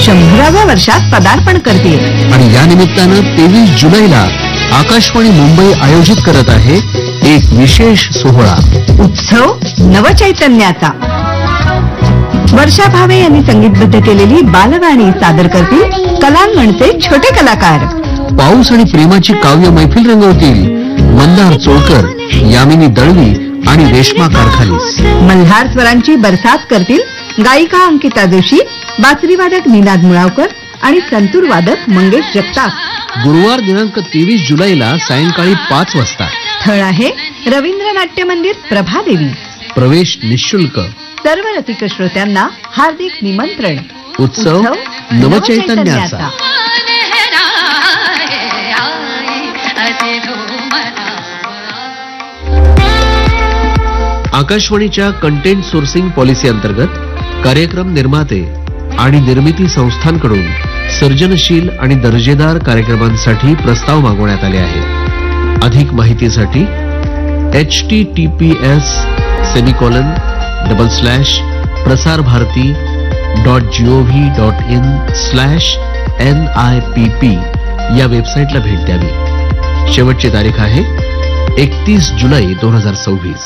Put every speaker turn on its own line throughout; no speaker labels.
100व्या वर्षात पदार्पण करते.
आणि या निमित्तानं 23 जुलैला आकाशवाणी मुंबई आयोजित करत आहे एक विशेष सोहळा,
उत्सव नवचैतन्याचा. वर्षा भावे यांनी संगीतबद्ध केलेली बालगाणी सादर करतील कलांगणचे छोटे कलाकार.
पाऊस आणि प्रेमाची काव्य मैफिल रंगवतील मंदार चोळकर, यामिनी दळवी आणि रेश्मा कारखालीस.
मल्हार स्वरांची बरसात करतील गायिका अंकिता जोशी, बासरीवादक निनाद मुळावकर आणि संतूर वादक मंगेश जगताप.
गुरुवार दिनांक 23 जुलैला सायंकाळी 5 वाजता.
स्थळ आहे रवींद्र नाट्य मंदिर, प्रभादेवी.
प्रवेश निःशुल्क.
सर्व रसिक श्रोत्यांना हार्दिक निमंत्रण.
उत्सव नवचैतन्याचा. आकाशवाणीच्या कंटेंट सोर्सिंग पॉलिसी अंतर्गत कार्यक्रम निर्माते आणि निर्मिती संस्थांकडून सर्जनशील आणि दर्जेदार कार्यक्रमांसाठी प्रस्ताव मागवण्यात आले आहेत. अधिक माहितीसाठी https://prasarbharati.gov.in/NIPP या वेबसाईटला भेट द्यावी. शेवटची तारीख आहे 31 जुलै 2026.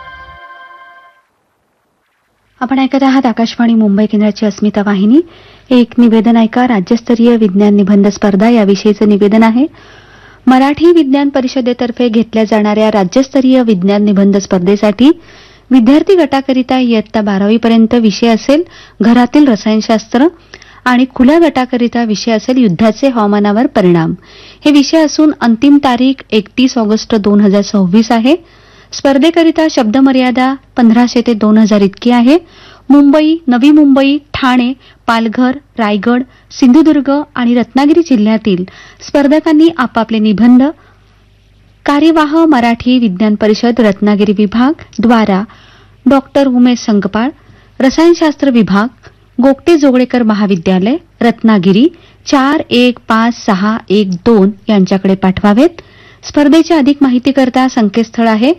आपण ऐकत आहात आकाशवाणी मुंबई केंद्राची अस्मिता वाहिनी. एक निवेदन ऐका. राज्यस्तरीय विज्ञान निबंध स्पर्धा याविषयीचं निवेदन आहे. मराठी विज्ञान परिषदेतर्फे घेतल्या जाणाऱ्या राज्यस्तरीय विज्ञान निबंध स्पर्धेसाठी विद्यार्थी गटाकरिता इयत्ता 12वी पर्यंत विषय असेल घरातील रसायनशास्त्र आणि खुल्या गटाकरिता विषय असेल युद्धाचे हवामानावर परिणाम. हे विषय असून अंतिम तारीख 31 ऑगस्ट 2026 आहे. स्पर्धेकरिता शब्दमर्यादा 1500 ते 2000 इतकी आहे. मुंबई, नवी मुंबई, ठाणे, पालघर, रायगड, सिंधुदुर्ग आणि रत्नागिरी जिल्ह्यातील स्पर्धकांनी आपापले निबंध कार्यवाह मराठी विज्ञान परिषद रत्नागिरी विभाग द्वारा डॉक्टर उमेश संकपाळ, रसायनशास्त्र विभाग, गोगटे जोगळेकर महाविद्यालय, रत्नागिरी 415612 यांच्याकडे पाठवावेत. स्पर्धेची अधिक माहिती करता संकेतस्थळ आहे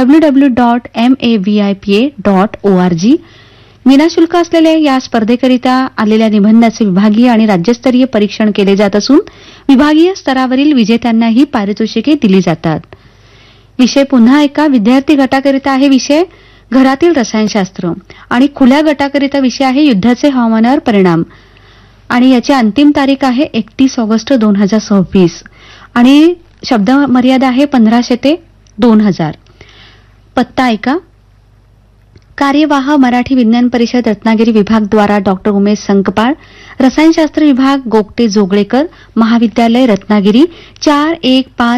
www.mavipa.org. विनाशुल्क असलेल्या या स्पर्धेकरिता आलेल्या निबंधाचे विभागीय आणि राज्यस्तरीय परीक्षण केले जात असून विभागीय स्तरावरील विजेत्यांनाही पारितोषिके दिली जातात. विषय पुन्हा एका. विद्यार्थी गटाकरिता आहे विषय घरातील रसायनशास्त्र आणि खुल्या गटाकरिता विषय आहे युद्धाचे हवामानावर परिणाम आणि याची अंतिम तारीख आहे 31 ऑगस्ट 2026 आणि शब्द मर्यादा आहे 1500 ते 2000. पत्ता ऐका. कार्यवाह मराठी विज्ञान परिषद रत्नागिरी विभाग द्वारा डॉक्टर उमेश संकपाळ, रसायनशास्त्र विभाग गोगटे जोगळेकर महाविद्यालय रत्नागिरी 4156